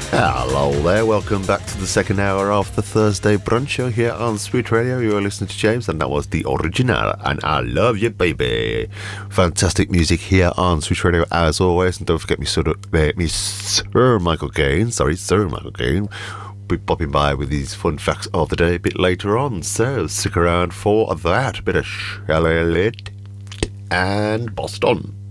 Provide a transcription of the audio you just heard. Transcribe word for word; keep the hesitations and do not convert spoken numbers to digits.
Hello there, welcome back to the second hour of the Thursday Brunch Show here on Sweet Radio. You are listening to James, and that was the original, and I love you, baby. Fantastic music here on Sweet Radio as always, and don't forget me, sort of, uh, me Sir Michael Caine, sorry, Sir Michael Caine, be popping by with these fun facts of the day a bit later on, so stick around for that bit of Charlotte and Boston.